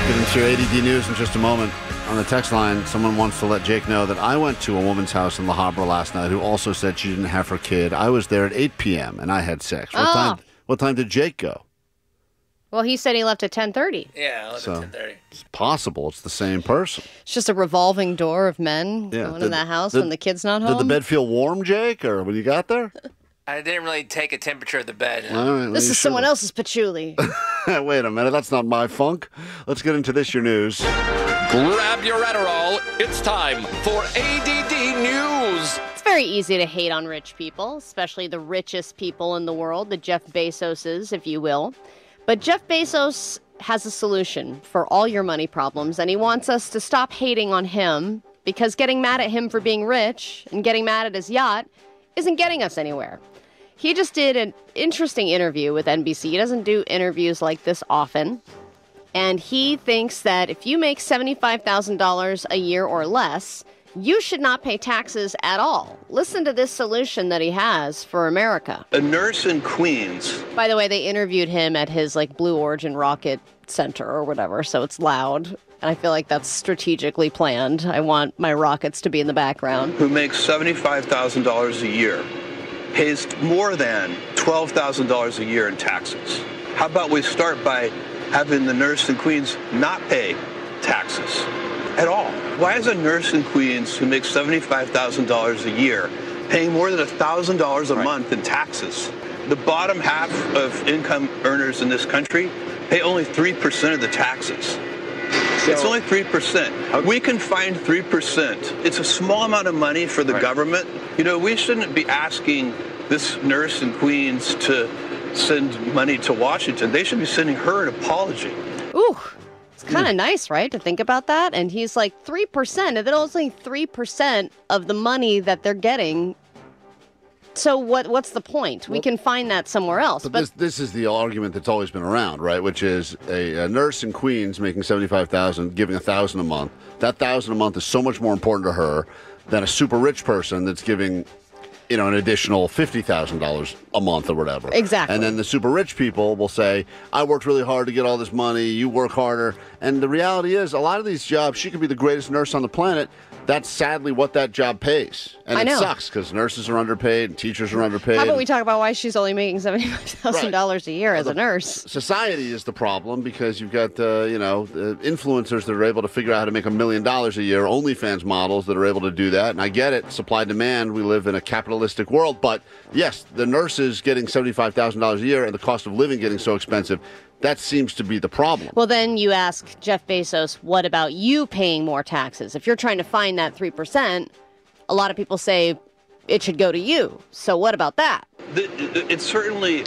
Get into your ADD news in just a moment. On the text line, someone wants to let Jake know that I went to a woman's house in La Habra last night who also said she didn't have her kid. I was there at 8 p.m. and I had sex. What time did Jake go? Well, he said he left at 10:30. Yeah, I left at 10:30. It's possible it's the same person. It's just a revolving door of men going in that house when the kid's not home. Did the bed feel warm, Jake, or when you got there? I didn't really take a temperature of the bed. All right, This is someone else's patchouli. Wait a minute, that's not my funk. Let's get into this, your news. Grab your Adderall. It's time for ADD News. It's very easy to hate on rich people, especially the richest people in the world, the Jeff Bezoses, if you will. But Jeff Bezos has a solution for all your money problems, and he wants us to stop hating on him because getting mad at him for being rich and getting mad at his yacht isn't getting us anywhere. He just did an interesting interview with NBC. He doesn't do interviews like this often. And he thinks that if you make $75,000 a year or less, you should not pay taxes at all. Listen to this solution that he has for America. A nurse in Queens. By the way, they interviewed him at his Blue Origin rocket center or whatever, so it's loud. And I feel like that's strategically planned. I want my rockets to be in the background. Who makes $75,000 a year, pays more than $12,000 a year in taxes. How about we start by having the nurse in Queens not pay taxes at all? Why is a nurse in Queens who makes $75,000 a year paying more than $1,000 a month in taxes? The bottom half of income earners in this country pay only 3% of the taxes. It's only 3%. We can find 3%. It's a small amount of money for the government. You know, we shouldn't be asking this nurse in Queens to send money to Washington. They should be sending her an apology. Ooh, it's kind of nice, right, to think about that? And he's like, 3%, and then only 3% of the money that they're getting. So what's the point? We can find that somewhere else. But this is the argument that's always been around, right? Which is a nurse in Queens making $75,000, giving $1,000 a month. That $1,000 a month is so much more important to her than a super rich person that's giving, an additional $50,000 a month or whatever. Exactly. And then the super rich people will say, I worked really hard to get all this money. You work harder. And the reality is, a lot of these jobs, she could be the greatest nurse on the planet. That's sadly what that job pays. And it sucks because nurses are underpaid and teachers are underpaid. How about we talk about why she's only making $75,000 a year as a nurse? Society is the problem because you've got, the influencers that are able to figure out how to make $1 million a year, OnlyFans models that are able to do that. And I get it, supply demand. We live in a capitalistic world. But yes, the nurses getting $75,000 a year and the cost of living getting so expensive, that seems to be the problem. Well, then you ask Jeff Bezos, what about you paying more taxes? If you're trying to find that 3%, a lot of people say it should go to you. So what about that? It's certainly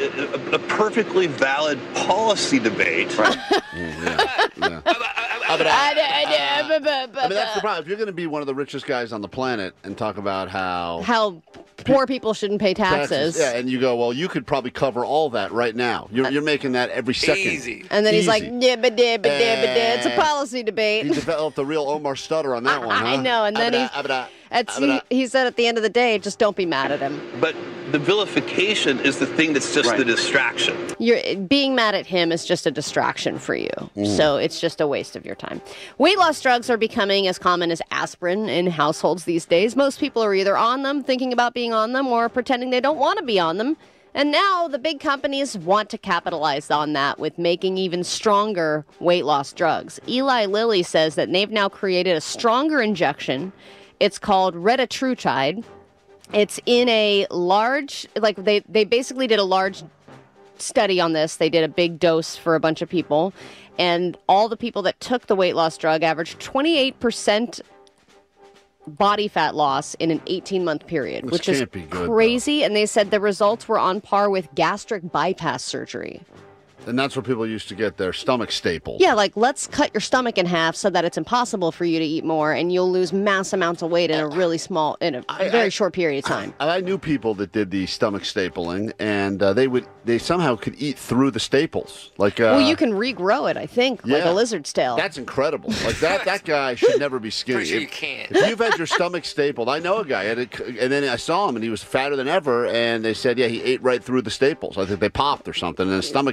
a perfectly valid policy debate. Right. That's the problem. If you're going to be one of the richest guys on the planet and talk about how poor people shouldn't pay taxes. Yeah, and you go, well, you could probably cover all that right now. You're making that every second. Easy. And then he's like, it's a policy debate. He developed a real Omar stutter on that one, huh? I know, and then he said at the end of the day, just don't be mad at him. But the vilification is the thing that's just the distraction. Being mad at him is just a distraction for you. So it's just a waste of your time. Weight loss drugs are becoming as common as aspirin in households these days. Most people are either on them, thinking about being on them, or pretending they don't want to be on them. And now the big companies want to capitalize on that with making even stronger weight loss drugs. Eli Lilly says that they've now created a stronger injection. It's called retatrutide. It's in a large, they basically did a large study on this. They did a big dose for a bunch of people. And all the people that took the weight loss drug averaged 28% body fat loss in an 18-month period, which is crazy. And they said the results were on par with gastric bypass surgery. And that's where people used to get their stomach stapled. Yeah, let's cut your stomach in half so that it's impossible for you to eat more, and you'll lose mass amounts of weight in a very short period of time. I knew people that did the stomach stapling, and they somehow could eat through the staples. Well, you can regrow it, I think, like a lizard's tail. That's incredible. That guy should never be skinny. Pretty sure you can't. If you've had your stomach stapled, I know a guy, and then I saw him, and he was fatter than ever, and they said, he ate right through the staples. I think they popped or something, and his stomach came back.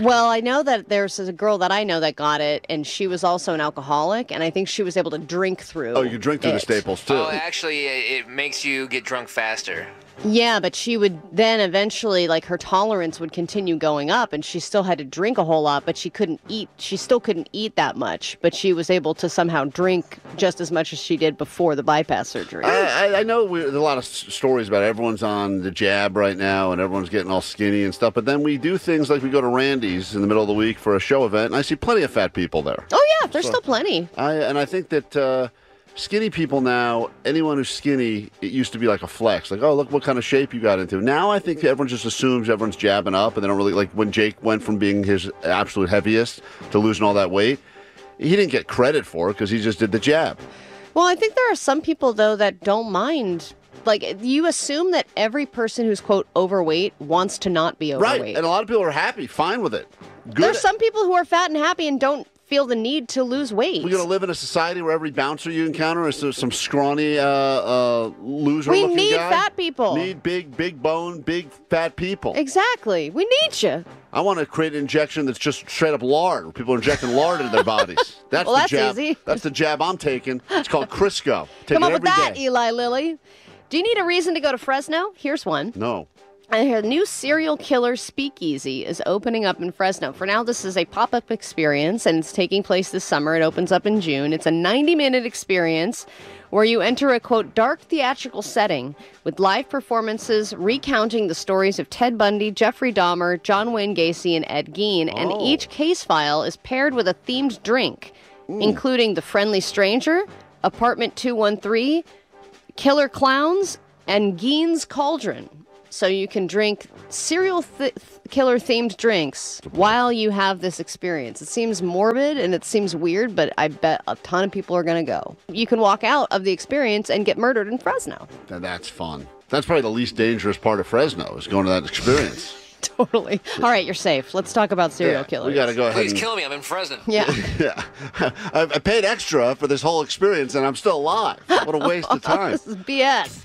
Well, I know that there's a girl that I know that got it, and she was also an alcoholic, and I think she was able to drink through. Oh, you can drink through the it. staples too. Oh, actually, it makes you get drunk faster. Yeah, but she would then eventually, like, her tolerance would continue going up, and she still had to drink a whole lot, but she couldn't eat. She still couldn't eat that much, but she was able to somehow drink just as much as she did before the bypass surgery. I know there's a lot of stories about everyone's on the jab right now and everyone's getting all skinny and stuff, but then we do things like we go to Randy's in the middle of the week for a show event, and I see plenty of fat people there. Oh, yeah, there's still plenty. I think that skinny people now, anyone who's skinny, it used to be like a flex. Like, oh, look what kind of shape you got into. Now I think everyone just assumes everyone's jabbing up, and they don't really, like when Jake went from being his absolute heaviest to losing all that weight, he didn't get credit for it because he just did the jab. Well, I think there are some people, though, that don't mind. Like, you assume that every person who's, quote, overweight wants to not be overweight. Right, and a lot of people are happy, fine with it. Good. There's some people who are fat and happy and don't feel the need to lose weight. We're going to live in a society where every bouncer you encounter is some scrawny loser-looking guy. We need fat people. Need big bone, big fat people. Exactly. We need you. I want to create an injection that's just straight up lard, where people are injecting lard into their bodies. That's Well, the that's jab. easy. That's the jab I'm taking. It's called Crisco. Take Come it up with every that, day. Eli Lilly. Do you need a reason to go to Fresno? Here's one. No. A new serial killer speakeasy is opening up in Fresno. For now, this is a pop-up experience, and it's taking place this summer. It opens up in June. It's a 90-minute experience where you enter a, quote, dark theatrical setting with live performances recounting the stories of Ted Bundy, Jeffrey Dahmer, John Wayne Gacy, and Ed Gein. And each case file is paired with a themed drink, including The Friendly Stranger, Apartment 213, Killer Clowns, and Gein's Cauldron. So you can drink serial killer themed drinks while you have this experience. It seems morbid and it seems weird, but I bet a ton of people are going to go. You can walk out of the experience and get murdered in Fresno. Now, that's fun. That's probably the least dangerous part of Fresno, is going to that experience. Totally. All right, you're safe. Let's talk about serial killers. We got to go ahead Please and... kill me. I'm in Fresno. Yeah. Yeah. I paid extra for this whole experience, and I'm still alive. What a waste of time. This is BS.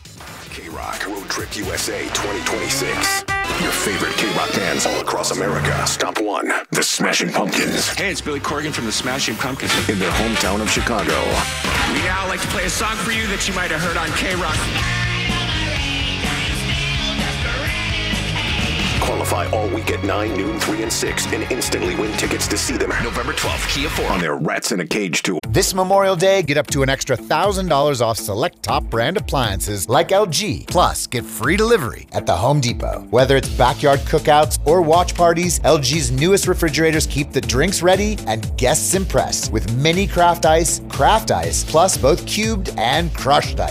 K-Rock Road Trip USA 2026. Your favorite K-Rock bands all across America. Stop one, the Smashing Pumpkins. Hey, it's Billy Corgan from the Smashing Pumpkins. In their hometown of Chicago. We now like to play a song for you that you might have heard on K-Rock. Qualify all week at 9, noon, 3, and 6 and instantly win tickets to see them November 12th, Kia 4. on their Rats in a Cage tour. This Memorial Day, get up to an extra $1,000 off select top brand appliances like LG. Plus, get free delivery at the Home Depot. Whether it's backyard cookouts or watch parties, LG's newest refrigerators keep the drinks ready and guests impressed with mini craft ice, plus both cubed and crushed ice.